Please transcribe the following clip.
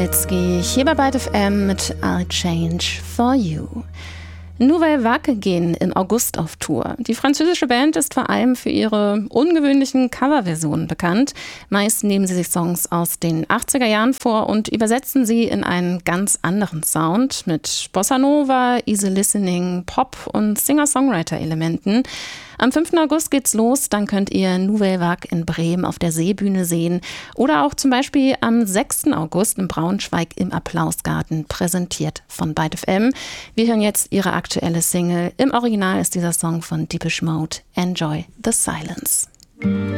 Nowitzki hier bei Byte FM mit I'll Change for You. Nouvelle Vague gehen im August auf Tour. Die französische Band ist vor allem für ihre ungewöhnlichen Coverversionen bekannt. Meist nehmen sie sich Songs aus den 80er Jahren vor und übersetzen sie in einen ganz anderen Sound mit Bossa Nova, Easy Listening, Pop und Singer-Songwriter-Elementen. Am 5. August geht's los, dann könnt ihr Nouvelle Vague in Bremen auf der Seebühne sehen oder auch zum Beispiel am 6. August in Braunschweig im Applausgarten, präsentiert von Byte FM. Wir hören jetzt ihre aktuelle Single. Im Original ist dieser Song von Depeche Mode, Enjoy the Silence.